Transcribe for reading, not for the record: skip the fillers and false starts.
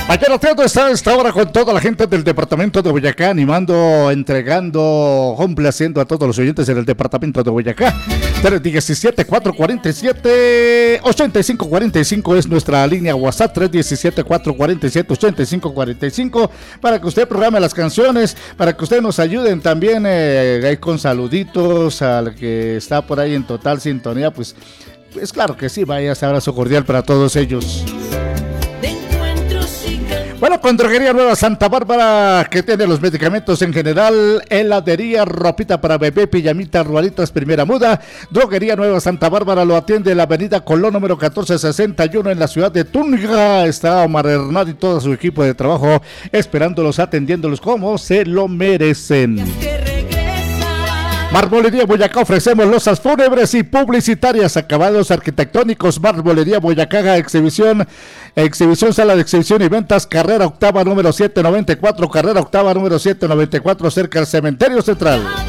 Mañana atento está a esta hora con toda la gente del departamento de Boyacá, animando, entregando, complaciendo a todos los oyentes en el departamento de Boyacá. 317-447-8545 es nuestra línea WhatsApp, 317-447-8545, para que usted programe las canciones, para que ustedes nos ayuden también con saluditos al que está por ahí en total sintonía, pues claro que sí, vaya ese abrazo cordial para todos ellos. Bueno, con Droguería Nueva Santa Bárbara, que tiene los medicamentos en general, heladería, ropita para bebé, pijamitas, rualitas, primera muda. Droguería Nueva Santa Bárbara lo atiende en la avenida Colón número 1461 en la ciudad de Tunja. Está Omar Hernán y todo su equipo de trabajo esperándolos, atendiéndolos como se lo merecen. Marmolería Boyacá, ofrecemos losas fúnebres y publicitarias, acabados arquitectónicos. Marmolería Boyacá, exhibición, sala de exhibición y ventas, carrera octava número 794, cerca del Cementerio Central.